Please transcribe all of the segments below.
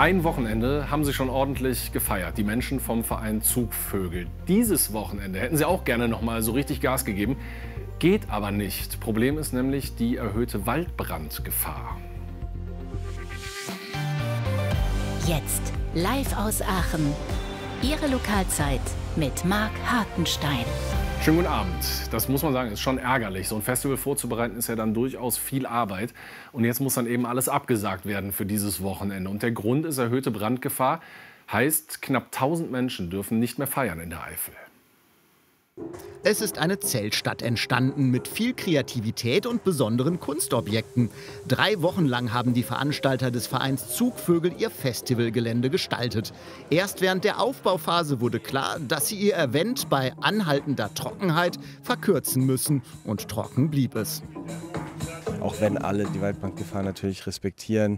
Ein Wochenende haben sie schon ordentlich gefeiert, die Menschen vom Verein Zugvögel. Dieses Wochenende hätten sie auch gerne noch mal so richtig Gas gegeben. Geht aber nicht. Problem ist nämlich die erhöhte Waldbrandgefahr. Jetzt live aus Aachen. Ihre Lokalzeit mit Marc Hartenstein. Schönen guten Abend. Das muss man sagen, ist schon ärgerlich. So ein Festival vorzubereiten ist ja dann durchaus viel Arbeit. Und jetzt muss dann eben alles abgesagt werden für dieses Wochenende. Und der Grund ist erhöhte Brandgefahr. Heißt, knapp 1000 Menschen dürfen nicht mehr feiern in der Eifel. Es ist eine Zeltstadt entstanden mit viel Kreativität und besonderen Kunstobjekten. 3 Wochen lang haben die Veranstalter des Vereins Zugvögel ihr Festivalgelände gestaltet. Erst während der Aufbauphase wurde klar, dass sie ihr Event bei anhaltender Trockenheit verkürzen müssen. Und trocken blieb es. Auch wenn alle die Waldbrandgefahr natürlich respektieren,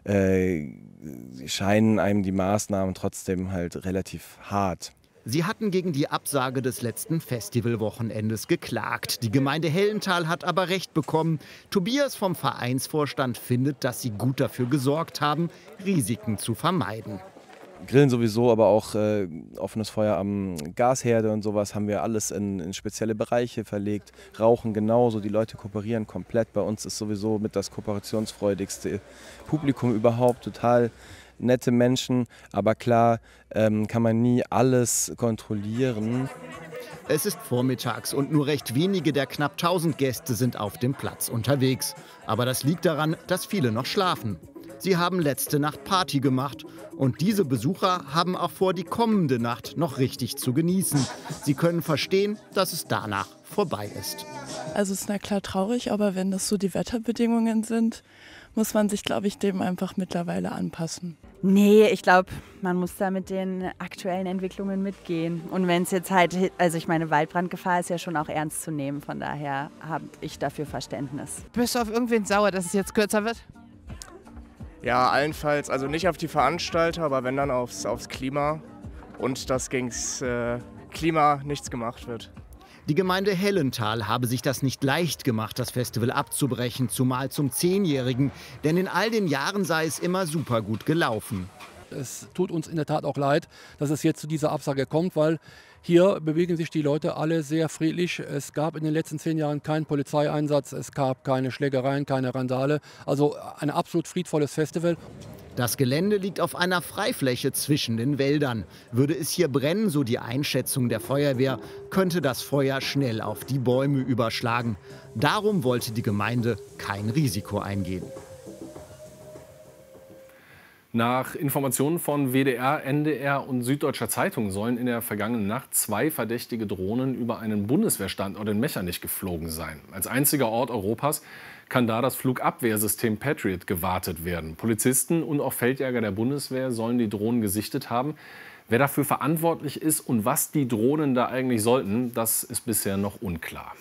scheinen einem die Maßnahmen trotzdem halt relativ hart. Sie hatten gegen die Absage des letzten Festivalwochenendes geklagt. Die Gemeinde Hellental hat aber Recht bekommen. Tobias vom Vereinsvorstand findet, dass sie gut dafür gesorgt haben, Risiken zu vermeiden. Grillen sowieso, aber auch offenes Feuer am Gasherde und sowas haben wir alles in spezielle Bereiche verlegt. Rauchen genauso, die Leute kooperieren komplett. Bei uns ist sowieso mit das kooperationsfreudigste Publikum überhaupt, total nette Menschen, aber klar kann man nie alles kontrollieren. Es ist vormittags und nur recht wenige der knapp 1000 Gäste sind auf dem Platz unterwegs. Aber das liegt daran, dass viele noch schlafen. Sie haben letzte Nacht Party gemacht und diese Besucher haben auch vor, die kommende Nacht noch richtig zu genießen. Sie können verstehen, dass es danach vorbei ist. Also es ist na klar traurig, aber wenn das so die Wetterbedingungen sind, muss man sich, glaube ich, dem einfach mittlerweile anpassen. Nee, ich glaube, man muss da mit den aktuellen Entwicklungen mitgehen. Und wenn es jetzt halt, also ich meine, Waldbrandgefahr ist ja schon auch ernst zu nehmen. Von daher habe ich dafür Verständnis. Bist du auf irgendwen sauer, dass es jetzt kürzer wird? Ja, allenfalls. Also nicht auf die Veranstalter, aber wenn dann aufs Klima. Und dass gegens Klima nichts gemacht wird. Die Gemeinde Hellental habe sich das nicht leicht gemacht, das Festival abzubrechen, zumal zum 10-Jährigen. Denn in all den Jahren sei es immer super gut gelaufen. Es tut uns in der Tat auch leid, dass es jetzt zu dieser Absage kommt, weil hier bewegen sich die Leute alle sehr friedlich. Es gab in den letzten 10 Jahren keinen Polizeieinsatz, es gab keine Schlägereien, keine Randale. Also ein absolut friedvolles Festival. Das Gelände liegt auf einer Freifläche zwischen den Wäldern. Würde es hier brennen, so die Einschätzung der Feuerwehr, könnte das Feuer schnell auf die Bäume überschlagen. Darum wollte die Gemeinde kein Risiko eingehen. Nach Informationen von WDR, NDR und Süddeutscher Zeitung sollen in der vergangenen Nacht 2 verdächtige Drohnen über einen Bundeswehrstandort in Mechernich geflogen sein. Als einziger Ort Europas kann da das Flugabwehrsystem Patriot gewartet werden. Polizisten und auch Feldjäger der Bundeswehr sollen die Drohnen gesichtet haben. Wer dafür verantwortlich ist und was die Drohnen da eigentlich sollten, das ist bisher noch unklar.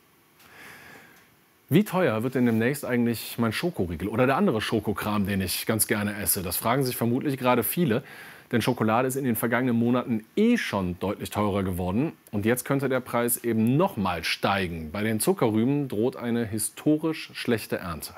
Wie teuer wird denn demnächst eigentlich mein Schokoriegel oder der andere Schokokram, den ich ganz gerne esse? Das fragen sich vermutlich gerade viele, denn Schokolade ist in den vergangenen Monaten schon deutlich teurer geworden. Und jetzt könnte der Preis eben noch mal steigen. Bei den Zuckerrüben droht eine historisch schlechte Ernte.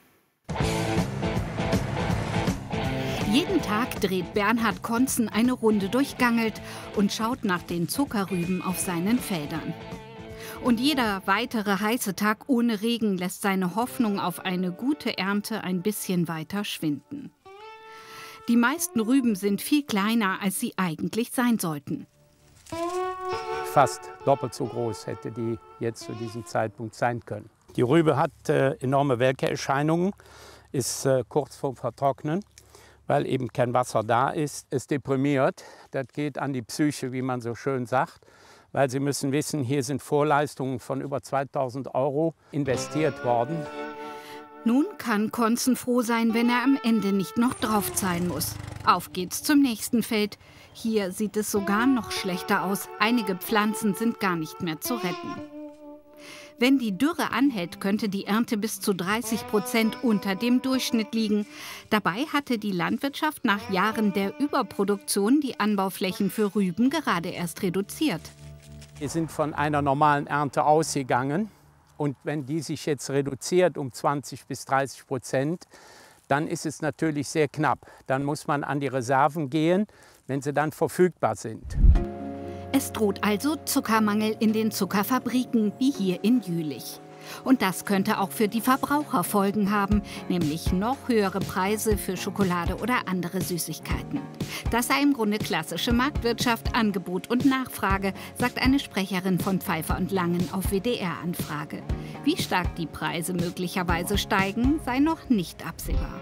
Jeden Tag dreht Bernhard Konzen eine Runde durch Gangelt und schaut nach den Zuckerrüben auf seinen Feldern. Und jeder weitere heiße Tag ohne Regen lässt seine Hoffnung auf eine gute Ernte ein bisschen weiter schwinden. Die meisten Rüben sind viel kleiner, als sie eigentlich sein sollten. Fast doppelt so groß hätte die jetzt zu diesem Zeitpunkt sein können. Die Rübe hat enorme Welkerscheinungen, ist kurz vor Vertrocknen, weil eben kein Wasser da ist. Es deprimiert, das geht an die Psyche, wie man so schön sagt. Weil Sie müssen wissen, hier sind Vorleistungen von über 2.000 € investiert worden. Nun kann Konzen froh sein, wenn er am Ende nicht noch draufzahlen muss. Auf geht's zum nächsten Feld. Hier sieht es sogar noch schlechter aus. Einige Pflanzen sind gar nicht mehr zu retten. Wenn die Dürre anhält, könnte die Ernte bis zu 30% unter dem Durchschnitt liegen. Dabei hatte die Landwirtschaft nach Jahren der Überproduktion die Anbauflächen für Rüben gerade erst reduziert. Wir sind von einer normalen Ernte ausgegangen und wenn die sich jetzt reduziert um 20 bis 30%, dann ist es natürlich sehr knapp. Dann muss man an die Reserven gehen, wenn sie dann verfügbar sind. Es droht also Zuckermangel in den Zuckerfabriken, wie hier in Jülich. Und das könnte auch für die Verbraucher Folgen haben, nämlich noch höhere Preise für Schokolade oder andere Süßigkeiten. Das sei im Grunde klassische Marktwirtschaft, Angebot und Nachfrage, sagt eine Sprecherin von Pfeiffer und Langen auf WDR-Anfrage. Wie stark die Preise möglicherweise steigen, sei noch nicht absehbar.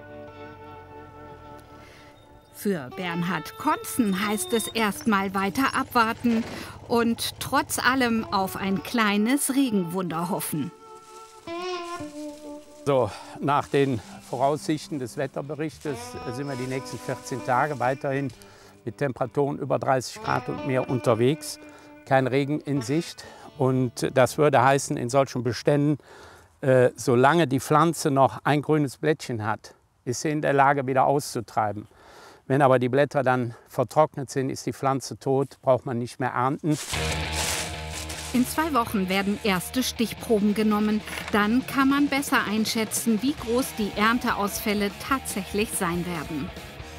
Für Bernhard Konzen heißt es erstmal weiter abwarten und trotz allem auf ein kleines Regenwunder hoffen. So, nach den Voraussichten des Wetterberichtes sind wir die nächsten 14 Tage weiterhin mit Temperaturen über 30 Grad und mehr unterwegs. Kein Regen in Sicht. Und das würde heißen, in solchen Beständen, solange die Pflanze noch ein grünes Blättchen hat, ist sie in der Lage, wieder auszutreiben. Wenn aber die Blätter dann vertrocknet sind, ist die Pflanze tot, braucht man nicht mehr ernten. In 2 Wochen werden erste Stichproben genommen. Dann kann man besser einschätzen, wie groß die Ernteausfälle tatsächlich sein werden.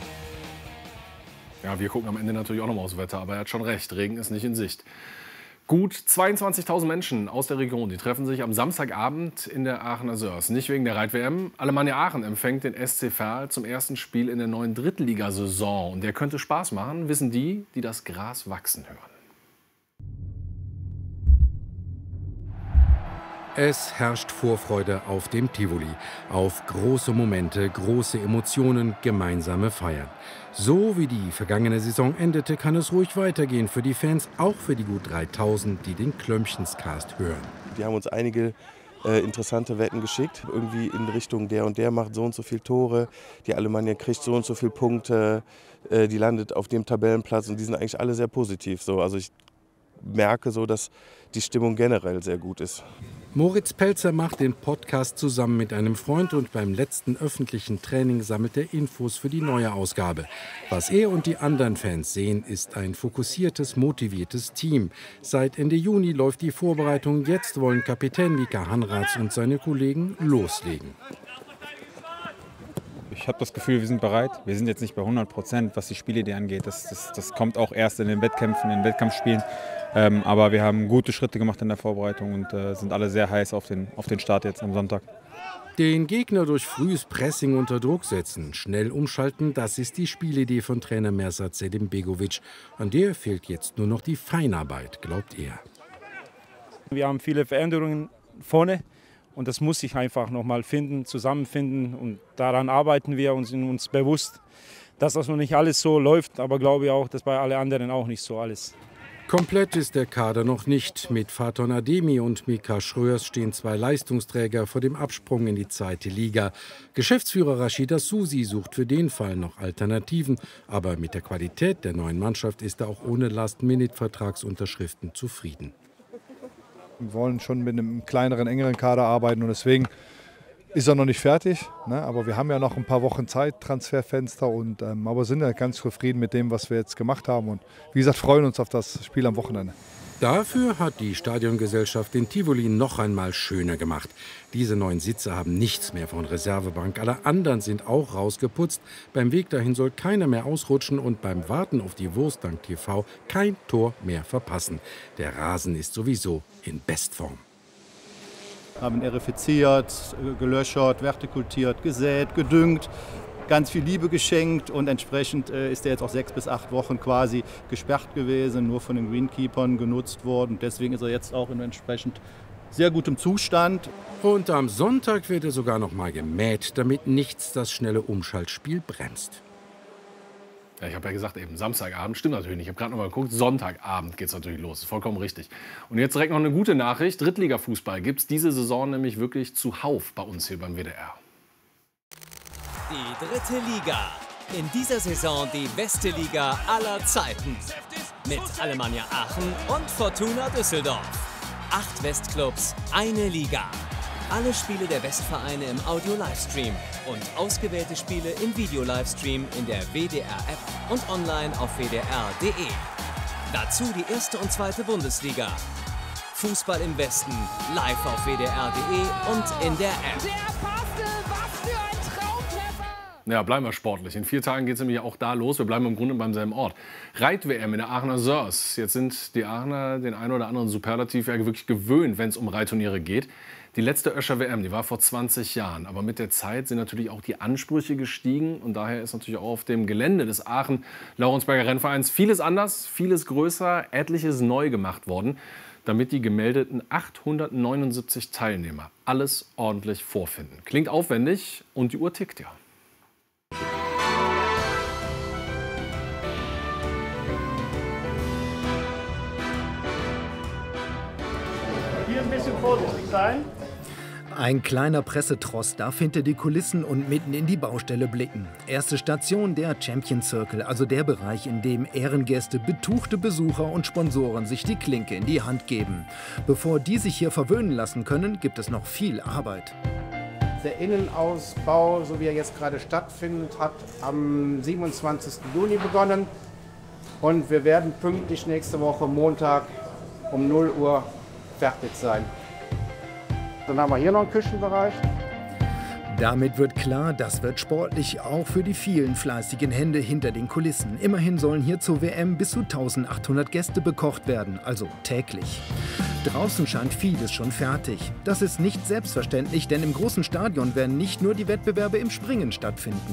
Ja, wir gucken am Ende natürlich auch noch mal aufs Wetter, aber er hat schon recht, Regen ist nicht in Sicht. Gut 22.000 Menschen aus der Region, die treffen sich am Samstagabend in der Aachener Sörs. Nicht wegen der Reit-WM. Alemannia Aachen empfängt den SC Verl zum ersten Spiel in der neuen Drittligasaison. Und der könnte Spaß machen, wissen die, die das Gras wachsen hören. Es herrscht Vorfreude auf dem Tivoli, auf große Momente, große Emotionen, gemeinsame Feiern. So wie die vergangene Saison endete, kann es ruhig weitergehen für die Fans, auch für die gut 3000, die den Klömpchenscast hören. Die haben uns einige interessante Wetten geschickt, irgendwie in Richtung der und der macht so und so viele Tore, die Alemannia kriegt so und so viele Punkte, die landet auf dem Tabellenplatz und die sind eigentlich alle sehr positiv. So. Also ich merke so, dass die Stimmung generell sehr gut ist. Moritz Pelzer macht den Podcast zusammen mit einem Freund und beim letzten öffentlichen Training sammelt er Infos für die neue Ausgabe. Was er und die anderen Fans sehen, ist ein fokussiertes, motiviertes Team. Seit Ende Juni läuft die Vorbereitung. Jetzt wollen Kapitän Mika Hanraths und seine Kollegen loslegen. Ich habe das Gefühl, wir sind bereit. Wir sind jetzt nicht bei 100%, was die Spielidee angeht. Das kommt auch erst in den Wettkämpfen, in den Wettkampfspielen. Aber wir haben gute Schritte gemacht in der Vorbereitung und sind alle sehr heiß auf den Start jetzt am Sonntag. Den Gegner durch frühes Pressing unter Druck setzen, schnell umschalten, das ist die Spielidee von Trainer Mersat Sedimbegovic. An der fehlt jetzt nur noch die Feinarbeit, glaubt er. Wir haben viele Veränderungen vorne. Und das muss sich einfach noch mal finden, zusammenfinden. Und daran arbeiten wir und sind uns bewusst, dass das noch nicht alles so läuft. Aber glaube ich auch, dass bei allen anderen auch nicht so alles. Komplett ist der Kader noch nicht. Mit Faton Ademi und Mika Schröers stehen 2 Leistungsträger vor dem Absprung in die 2. Liga. Geschäftsführer Rashida Susi sucht für den Fall noch Alternativen. Aber mit der Qualität der neuen Mannschaft ist er auch ohne Last-Minute-Vertragsunterschriften zufrieden. Wir wollen schon mit einem kleineren, engeren Kader arbeiten und deswegen ist er noch nicht fertig. Ne? Aber wir haben ja noch ein paar Wochen Zeit, Transferfenster, aber sind ja ganz zufrieden mit dem, was wir jetzt gemacht haben. Und wie gesagt, freuen uns auf das Spiel am Wochenende. Dafür hat die Stadiongesellschaft den Tivoli noch einmal schöner gemacht. Diese neuen Sitze haben nichts mehr von Reservebank. Alle anderen sind auch rausgeputzt. Beim Weg dahin soll keiner mehr ausrutschen und beim Warten auf die Wurst dank TV kein Tor mehr verpassen. Der Rasen ist sowieso in Bestform. Haben erifiziert, gelöschert, vertikultiert, gesät, gedüngt. Ganz viel Liebe geschenkt und entsprechend ist er jetzt auch 6 bis 8 Wochen quasi gesperrt gewesen, nur von den Greenkeepern genutzt worden. Deswegen ist er jetzt auch in entsprechend sehr gutem Zustand. Und am Sonntag wird er sogar noch mal gemäht, damit nichts das schnelle Umschaltspiel bremst. Ja, ich habe ja gesagt, eben Samstagabend, stimmt natürlich nicht. Ich habe gerade noch mal geguckt, Sonntagabend geht es natürlich los. Ist vollkommen richtig. Und jetzt direkt noch eine gute Nachricht. Drittliga-Fußball gibt es diese Saison nämlich wirklich zuhauf bei uns hier beim WDR. Die 3. Liga. In dieser Saison die beste Liga aller Zeiten. Mit Alemannia Aachen und Fortuna Düsseldorf. 8 Westclubs, eine Liga. Alle Spiele der Westvereine im Audio-Livestream und ausgewählte Spiele im Video-Livestream in der WDR-App und online auf wdr.de. Dazu die 1. und 2. Bundesliga. Fußball im Westen, live auf wdr.de und in der App. Der passte, was für ein Traumtor! Ja, bleiben wir sportlich. In 4 Tagen geht es nämlich auch da los. Wir bleiben im Grunde beim selben Ort. Reit-WM in der Aachener Sörs. Jetzt sind die Aachener den einen oder anderen Superlativ ja wirklich gewöhnt, wenn es um Reitturniere geht. Die letzte Öscher WM, die war vor 20 Jahren. Aber mit der Zeit sind natürlich auch die Ansprüche gestiegen. Und daher ist natürlich auch auf dem Gelände des Aachen-Laurensberger Rennvereins vieles anders, vieles größer, etliches neu gemacht worden, damit die gemeldeten 879 Teilnehmer alles ordentlich vorfinden. Klingt aufwendig und die Uhr tickt ja. Hier ein bisschen vorsichtig sein. Ein kleiner Pressetross darf hinter die Kulissen und mitten in die Baustelle blicken. Erste Station der Champion Circle, also der Bereich, in dem Ehrengäste, betuchte Besucher und Sponsoren sich die Klinke in die Hand geben. Bevor die sich hier verwöhnen lassen können, gibt es noch viel Arbeit. Der Innenausbau, so wie er jetzt gerade stattfindet, hat am 27. Juni begonnen. Und wir werden pünktlich nächste Woche Montag um 0 Uhr fertig sein. Dann haben wir hier noch einen Küchenbereich. Damit wird klar, das wird sportlich auch für die vielen fleißigen Hände hinter den Kulissen. Immerhin sollen hier zur WM bis zu 1800 Gäste bekocht werden, also täglich. Draußen scheint vieles schon fertig. Das ist nicht selbstverständlich, denn im großen Stadion werden nicht nur die Wettbewerbe im Springen stattfinden.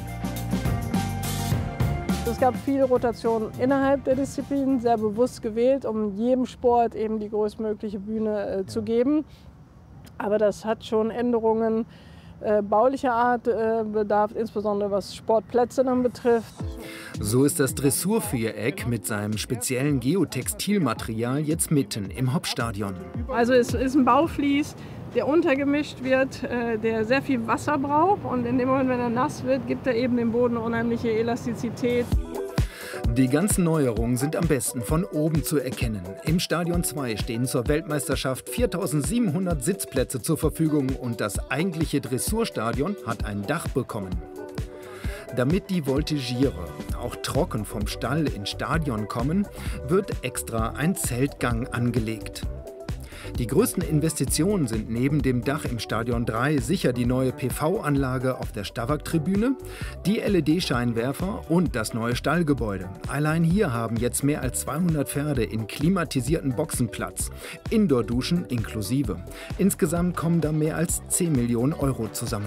Es gab viele Rotationen innerhalb der Disziplinen, sehr bewusst gewählt, um jedem Sport eben die größtmögliche Bühne zu geben. Aber das hat schon Änderungen baulicher Art bedarf, insbesondere was Sportplätze dann betrifft. So ist das Dressurviereck mit seinem speziellen Geotextilmaterial jetzt mitten im Hauptstadion. Also es ist ein Bauflies, der untergemischt wird, der sehr viel Wasser braucht. Und in dem Moment, wenn er nass wird, gibt er eben dem Boden eine unheimliche Elastizität. Die ganzen Neuerungen sind am besten von oben zu erkennen. Im Stadion 2 stehen zur Weltmeisterschaft 4700 Sitzplätze zur Verfügung und das eigentliche Dressurstadion hat ein Dach bekommen. Damit die Voltigierer auch trocken vom Stall ins Stadion kommen, wird extra ein Zeltgang angelegt. Die größten Investitionen sind neben dem Dach im Stadion 3 sicher die neue PV-Anlage auf der Stavak-Tribüne, die LED-Scheinwerfer und das neue Stallgebäude. Allein hier haben jetzt mehr als 200 Pferde in klimatisierten Boxen Platz, Indoor-Duschen inklusive. Insgesamt kommen da mehr als 10 Millionen Euro zusammen.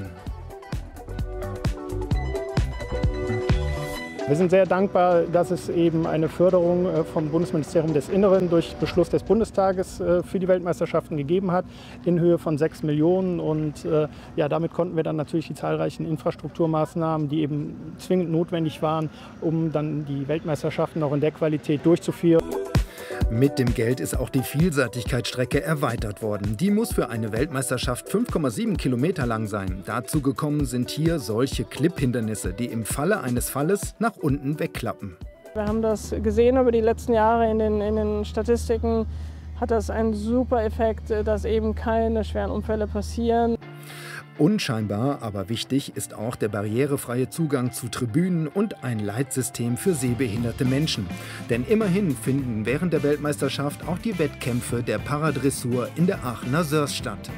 Wir sind sehr dankbar, dass es eben eine Förderung vom Bundesministerium des Inneren durch Beschluss des Bundestages für die Weltmeisterschaften gegeben hat, in Höhe von 6 Millionen. Und ja, damit konnten wir dann natürlich die zahlreichen Infrastrukturmaßnahmen, die eben zwingend notwendig waren, um dann die Weltmeisterschaften auch in der Qualität durchzuführen. Mit dem Geld ist auch die Vielseitigkeitsstrecke erweitert worden. Die muss für eine Weltmeisterschaft 5,7 Kilometer lang sein. Dazu gekommen sind hier solche Clip-Hindernisse, die im Falle eines Falles nach unten wegklappen. Wir haben das gesehen über die letzten Jahre in den Statistiken. Hat das einen super Effekt, dass eben keine schweren Unfälle passieren. Unscheinbar, aber wichtig ist auch der barrierefreie Zugang zu Tribünen und ein Leitsystem für sehbehinderte Menschen. Denn immerhin finden während der Weltmeisterschaft auch die Wettkämpfe der Paradressur in der Aachener Sörs statt.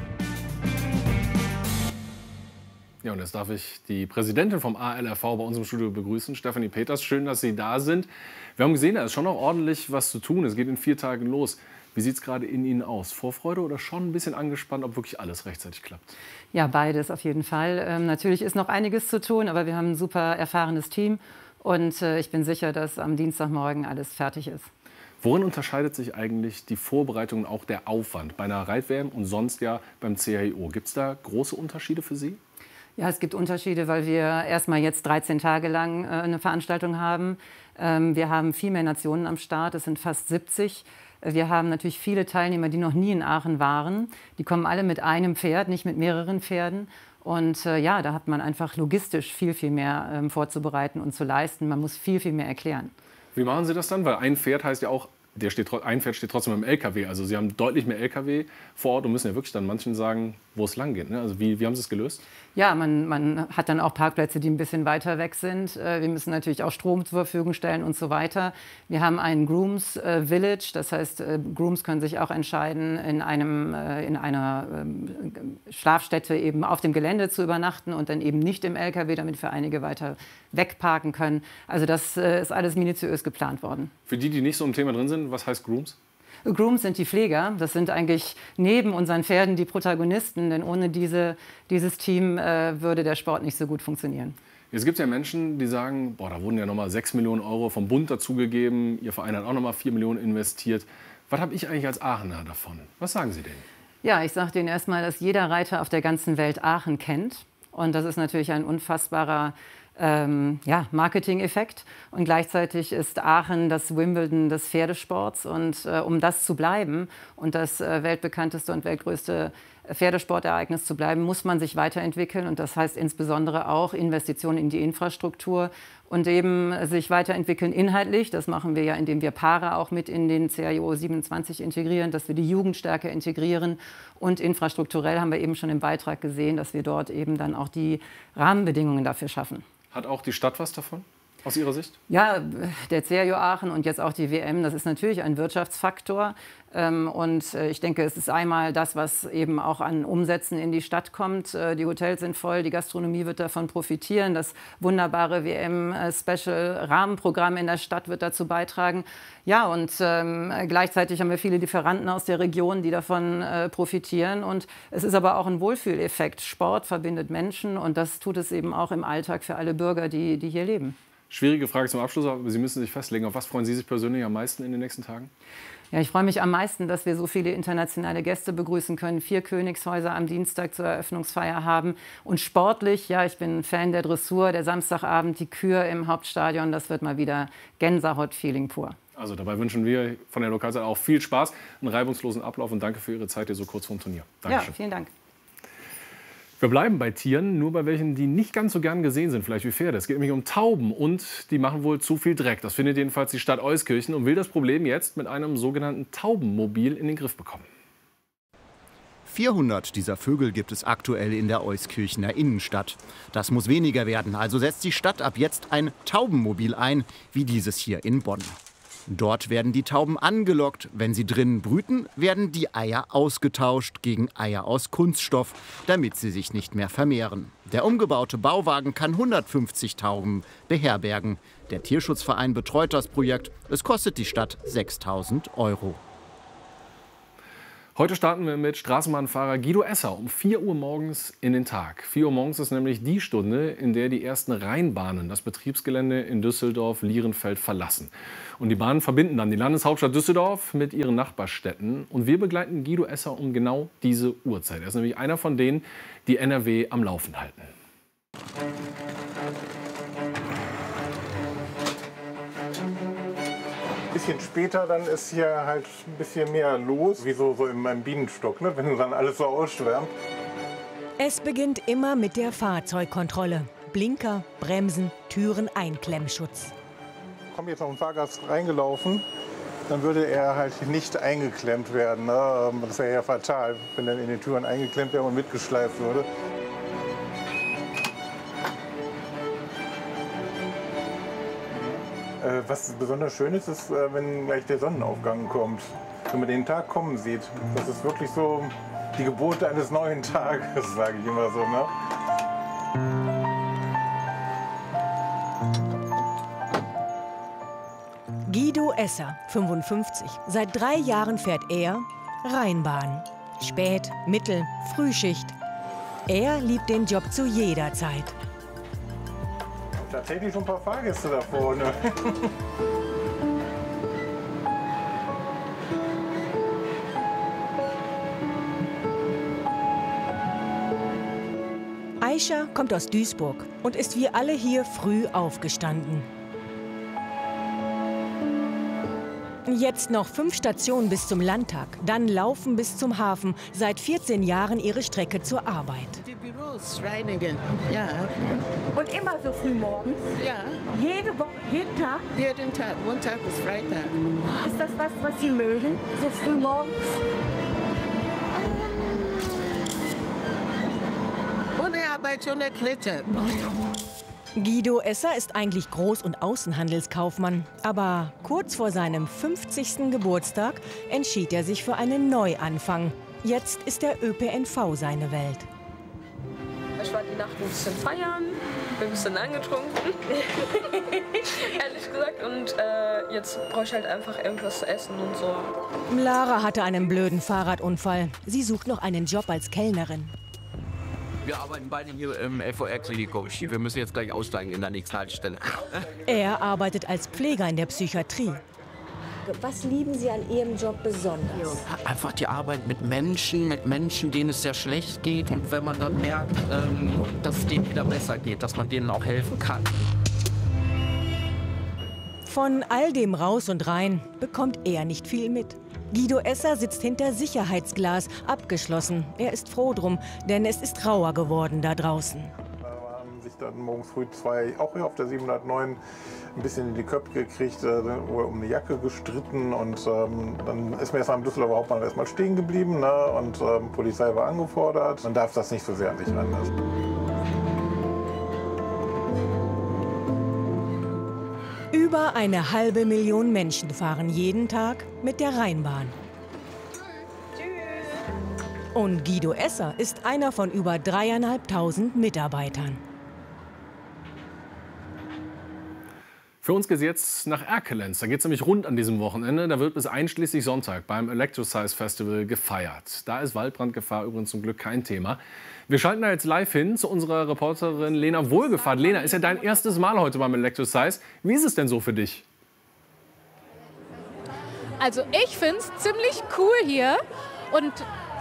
Ja, und jetzt darf ich die Präsidentin vom ALRV bei uns im Studio begrüßen, Stefanie Peters. Schön, dass Sie da sind. Wir haben gesehen, da ist schon noch ordentlich was zu tun. Es geht in 4 Tagen los. Wie sieht es gerade in Ihnen aus? Vorfreude oder schon ein bisschen angespannt, ob wirklich alles rechtzeitig klappt? Ja, beides auf jeden Fall. Natürlich ist noch einiges zu tun, aber wir haben ein super erfahrenes Team. Und ich bin sicher, dass am Dienstagmorgen alles fertig ist. Worin unterscheidet sich eigentlich die Vorbereitung und auch der Aufwand bei einer Reit-WM und sonst ja beim CHIO? Gibt es da große Unterschiede für Sie? Ja, es gibt Unterschiede, weil wir erstmal jetzt 13 Tage lang eine Veranstaltung haben. Wir haben viel mehr Nationen am Start, es sind fast 70. Wir haben natürlich viele Teilnehmer, die noch nie in Aachen waren. Die kommen alle mit einem Pferd, nicht mit mehreren Pferden. Und ja, da hat man einfach logistisch viel, viel mehr vorzubereiten und zu leisten. Man muss viel, viel mehr erklären. Wie machen Sie das dann? Weil ein Pferd heißt ja auch, ein Pferd steht trotzdem im LKW. Also Sie haben deutlich mehr LKW vor Ort und müssen ja wirklich dann manchen sagen, wo es lang geht. Ne? Also wie haben Sie es gelöst? Ja, man hat dann auch Parkplätze, die ein bisschen weiter weg sind. Wir müssen natürlich auch Strom zur Verfügung stellen und so weiter. Wir haben einen Grooms Village, das heißt, Grooms können sich auch entscheiden, in einer Schlafstätte eben auf dem Gelände zu übernachten und dann eben nicht im LKW, damit wir einige weiter wegparken können. Also das ist alles minutiös geplant worden. Für die nicht so im Thema drin sind, was heißt Grooms? Grooms sind die Pfleger. Das sind eigentlich neben unseren Pferden die Protagonisten, denn ohne dieses Team würde der Sport nicht so gut funktionieren. Jetzt gibt es ja Menschen, die sagen, boah, da wurden ja nochmal 6 Millionen Euro vom Bund dazugegeben, Ihr Verein hat auch nochmal 4 Millionen investiert. Was habe ich eigentlich als Aachener davon? Was sagen Sie denn? Ja, ich sage denen erstmal, dass jeder Reiter auf der ganzen Welt Aachen kennt. Und das ist natürlich ein unfassbarer Marketing-Effekt. Und gleichzeitig ist Aachen das Wimbledon des Pferdesports. Und um das zu bleiben und das weltbekannteste und weltgrößte Pferdesportereignis zu bleiben, muss man sich weiterentwickeln. Und das heißt insbesondere auch Investitionen in die Infrastruktur und eben sich weiterentwickeln inhaltlich. Das machen wir ja, indem wir Para auch mit in den CIO 27 integrieren, dass wir die Jugend stärker integrieren. Und infrastrukturell haben wir eben schon im Beitrag gesehen, dass wir dort eben dann auch die Rahmenbedingungen dafür schaffen. Hat auch die Stadt was davon, aus Ihrer Sicht? Ja, der CIO Aachen und jetzt auch die WM, das ist natürlich ein Wirtschaftsfaktor. Und ich denke, es ist einmal das, was eben auch an Umsätzen in die Stadt kommt. Die Hotels sind voll, die Gastronomie wird davon profitieren. Das wunderbare WM-Special-Rahmenprogramm in der Stadt wird dazu beitragen. Ja, und gleichzeitig haben wir viele Lieferanten aus der Region, die davon profitieren. Und es ist aber auch ein Wohlfühleffekt. Sport verbindet Menschen und das tut es eben auch im Alltag für alle Bürger, die hier leben. Schwierige Frage zum Abschluss, aber Sie müssen sich festlegen. Auf was freuen Sie sich persönlich am meisten in den nächsten Tagen? Ja, ich freue mich am meisten, dass wir so viele internationale Gäste begrüßen können, 4 Königshäuser am Dienstag zur Eröffnungsfeier haben. Und sportlich, ja, ich bin Fan der Dressur, der Samstagabend, die Kür im Hauptstadion, das wird mal wieder Gänsehaut-Feeling pur. Also dabei wünschen wir von der Lokalzeit auch viel Spaß, einen reibungslosen Ablauf und danke für Ihre Zeit hier so kurz vorm Turnier. Dankeschön. Ja, vielen Dank. Wir bleiben bei Tieren, nur bei welchen, die nicht ganz so gern gesehen sind, vielleicht wie Pferde. Es geht nämlich um Tauben und die machen wohl zu viel Dreck. Das findet jedenfalls die Stadt Euskirchen und will das Problem jetzt mit einem sogenannten Taubenmobil in den Griff bekommen. 400 dieser Vögel gibt es aktuell in der Euskirchener Innenstadt. Das muss weniger werden, also setzt die Stadt ab jetzt ein Taubenmobil ein, wie dieses hier in Bonn. Dort werden die Tauben angelockt. Wenn sie drinnen brüten, werden die Eier ausgetauscht gegen Eier aus Kunststoff, damit sie sich nicht mehr vermehren. Der umgebaute Bauwagen kann 150 Tauben beherbergen. Der Tierschutzverein betreut das Projekt. Es kostet die Stadt 6.000 €. Heute starten wir mit Straßenbahnfahrer Guido Esser um 4 Uhr morgens in den Tag. 4 Uhr morgens ist nämlich die Stunde, in der die ersten Rheinbahnen das Betriebsgelände in Düsseldorf-Lierenfeld verlassen. Und die Bahnen verbinden dann die Landeshauptstadt Düsseldorf mit ihren Nachbarstädten. Und wir begleiten Guido Esser um genau diese Uhrzeit. Er ist nämlich einer von denen, die NRW am Laufen halten. Ein bisschen später dann ist hier halt ein bisschen mehr los, wie so in meinem Bienenstock, ne? Wenn dann alles so ausschwärmt. Es beginnt immer mit der Fahrzeugkontrolle. Blinker, Bremsen, Türen, Einklemmschutz. Kommt jetzt noch ein Fahrgast reingelaufen, dann würde er halt nicht eingeklemmt werden. Ne? Das wäre ja fatal, wenn er in den Türen eingeklemmt wäre und mitgeschleift würde. Was besonders schön ist, ist, wenn gleich der Sonnenaufgang kommt. Wenn man den Tag kommen sieht. Das ist wirklich so die Geburt eines neuen Tages, sage ich immer so. Ne? Guido Esser, 55. Seit 3 Jahren fährt er Rheinbahn. Spät-, Mittel-, Frühschicht. Er liebt den Job zu jeder Zeit. Tatsächlich schon ein paar Fahrgäste da vorne. Aisha kommt aus Duisburg und ist wie alle hier früh aufgestanden. Jetzt noch 5 Stationen bis zum Landtag, dann laufen bis zum Hafen. Seit 14 Jahren ihre Strecke zur Arbeit. Die Büros reinigen, ja. Und immer so früh morgens? Ja. Jede Woche, jeden Tag? Jeden Tag, Montag bis Freitag. Ist das was Sie mögen, so früh morgens? Arbeit schon erklettert. Guido Esser ist eigentlich Groß- und Außenhandelskaufmann. Aber kurz vor seinem 50. Geburtstag entschied er sich für einen Neuanfang. Jetzt ist der ÖPNV seine Welt. Ich war die Nacht ein bisschen feiern, bin ein bisschen angetrunken, ehrlich gesagt. Und jetzt brauche ich halt einfach irgendwas zu essen und so. Lara hatte einen blöden Fahrradunfall. Sie sucht noch einen Job als Kellnerin. Wir arbeiten beide hier im LVR-Klinikum. Wir müssen jetzt gleich aussteigen in der nächsten Haltestelle. Er arbeitet als Pfleger in der Psychiatrie. Was lieben Sie an Ihrem Job besonders? Einfach die Arbeit mit Menschen, denen es sehr schlecht geht. Und wenn man dann merkt, dass es denen wieder besser geht, dass man denen auch helfen kann. Von all dem Raus und Rein bekommt er nicht viel mit. Guido Esser sitzt hinter Sicherheitsglas, abgeschlossen. Er ist froh drum, denn es ist rauer geworden da draußen. Da haben sich dann morgens früh zwei, auch hier auf der 709, ein bisschen in die Köpfe gekriegt, um eine Jacke gestritten. Und dann ist mir erstmal im Düsseldorfer Hauptbahnhof erstmal stehen geblieben, ne? Und Polizei war angefordert. Man darf das nicht so sehr an sich ranlassen. Über 500.000 Menschen fahren jeden Tag mit der Rheinbahn. Und Guido Esser ist einer von über 3.500 Mitarbeitern. Für uns geht es jetzt nach Erkelenz. Da geht es nämlich rund an diesem Wochenende. Da wird bis einschließlich Sonntag beim Electrosize Festival gefeiert. Da ist Waldbrandgefahr übrigens zum Glück kein Thema. Wir schalten da jetzt live hin zu unserer Reporterin Lena Wohlgefahrt. Lena, ist ja dein erstes Mal heute beim Electrosize. Wie ist es denn so für dich? Also ich finde es ziemlich cool hier und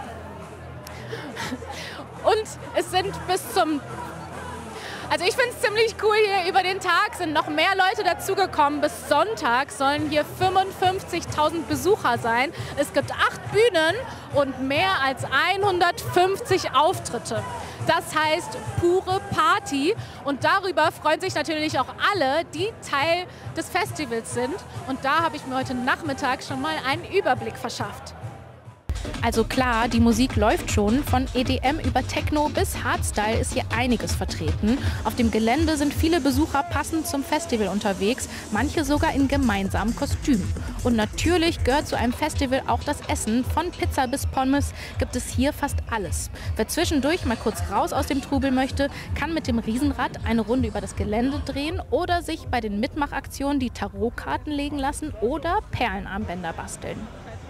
es sind Also ich finde es ziemlich cool hier. Über den Tag sind noch mehr Leute dazugekommen. Bis Sonntag sollen hier 55.000 Besucher sein. Es gibt 8 Bühnen und mehr als 150 Auftritte. Das heißt pure Party. Und darüber freuen sich natürlich auch alle, die Teil des Festivals sind. Und da habe ich mir heute Nachmittag schon mal einen Überblick verschafft. Also klar, die Musik läuft schon. Von EDM über Techno bis Hardstyle ist hier einiges vertreten. Auf dem Gelände sind viele Besucher passend zum Festival unterwegs, manche sogar in gemeinsamen Kostümen. Und natürlich gehört zu einem Festival auch das Essen. Von Pizza bis Pommes gibt es hier fast alles. Wer zwischendurch mal kurz raus aus dem Trubel möchte, kann mit dem Riesenrad eine Runde über das Gelände drehen oder sich bei den Mitmachaktionen die Tarotkarten legen lassen oder Perlenarmbänder basteln.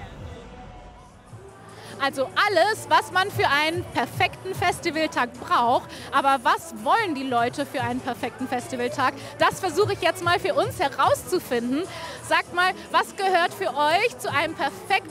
Also alles, was man für einen perfekten Festivaltag braucht. Aber was wollen die Leute für einen perfekten Festivaltag? Das versuche ich jetzt mal für uns herauszufinden. Sagt mal, was gehört für euch zu einem perfekten